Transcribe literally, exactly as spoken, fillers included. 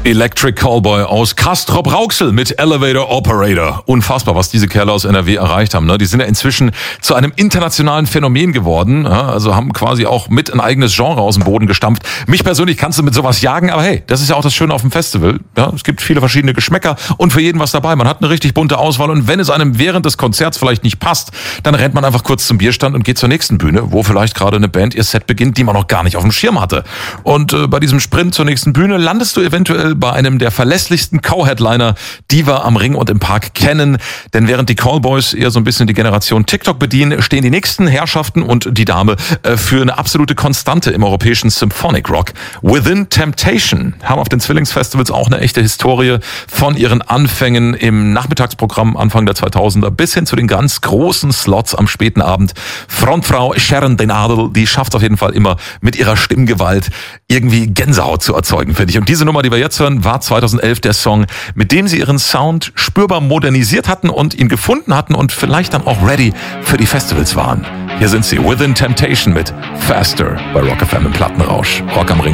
Electric Callboy aus Castrop-Rauxel mit Elevator Operator. Unfassbar, was diese Kerle aus N R W erreicht haben. Ne? Die sind ja inzwischen zu einem internationalen Phänomen geworden. Ja? Also haben quasi auch mit ein eigenes Genre aus dem Boden gestampft. Mich persönlich kannst du mit sowas jagen, aber hey, das ist ja auch das Schöne auf dem Festival. Ja? Es gibt viele verschiedene Geschmäcker und für jeden was dabei. Man hat eine richtig bunte Auswahl und wenn es einem während des Konzerts vielleicht nicht passt, dann rennt man einfach kurz zum Bierstand und geht zur nächsten Bühne, wo vielleicht gerade eine Band ihr Set beginnt, die man noch gar nicht auf dem Schirm hatte. Und äh, bei diesem Sprint zur nächsten Bühne landest du eventuell bei einem der verlässlichsten Co-Headliner, die wir am Ring und im Park kennen. Denn während die Callboys eher so ein bisschen die Generation TikTok bedienen, stehen die nächsten Herrschaften und die Dame äh, für eine absolute Konstante im europäischen Symphonic Rock. Within Temptation haben auf den Zwillingsfestivals auch eine echte Historie von ihren Anfängen im Nachmittagsprogramm Anfang der zweitausender bis hin zu den ganz großen Slots am späten Abend. Frontfrau Sharon Den Adel, die schafft auf jeden Fall immer mit ihrer Stimmgewalt irgendwie Gänsehaut zu erzeugen, finde ich. Und diese Nummer, die wir jetzt hören, war zweitausendelf der Song, mit dem sie ihren Sound spürbar modernisiert hatten und ihn gefunden hatten und vielleicht dann auch ready für die Festivals waren. Hier sind sie, Within Temptation mit Faster bei Rock F M im Plattenrausch. Rock am Ring.